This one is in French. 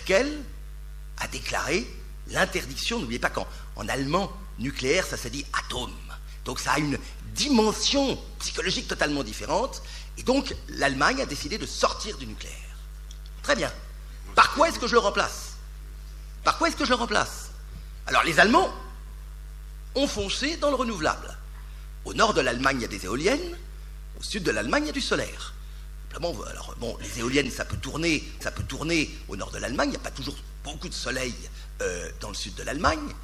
Merkel a déclaré l'interdiction, n'oubliez pas qu'en allemand, nucléaire, ça se dit atome. Donc ça a une dimension psychologique totalement différente. Et donc l'Allemagne a décidé de sortir du nucléaire. Très bien. Par quoi est-ce que je le remplace? Par quoi est-ce que je le remplace? Alors les Allemands ont foncé dans le renouvelable. Au nord de l'Allemagne, il y a des éoliennes. Au sud de l'Allemagne, il y a du solaire. Simplement, alors, bon, les éoliennes, ça peut tourner au nord de l'Allemagne. Il n'y a pas toujours beaucoup de soleil dans le sud de l'Allemagne.